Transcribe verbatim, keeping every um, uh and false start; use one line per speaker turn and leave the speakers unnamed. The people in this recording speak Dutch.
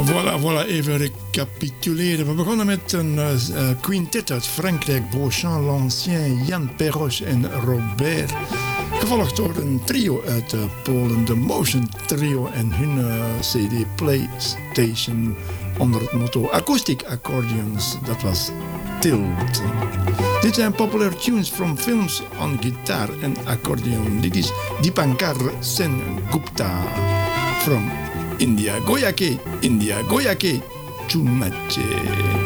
Voilà, voilà, even recapituleren. We begonnen met een uh, quintet uit Frankrijk. Beauchamp, L'Ancien, Jan Perroche en Robert. Gevolgd door een trio uit uh, Polen, de Motion Trio en hun uh, C D Playstation onder het motto Acoustic Accordions. Dat was Tilt. Dit zijn popular tunes from films on gitaar en accordeon. Dit is Dipankar Sen Gupta from India. Goyake, India, Goyake, Chumache.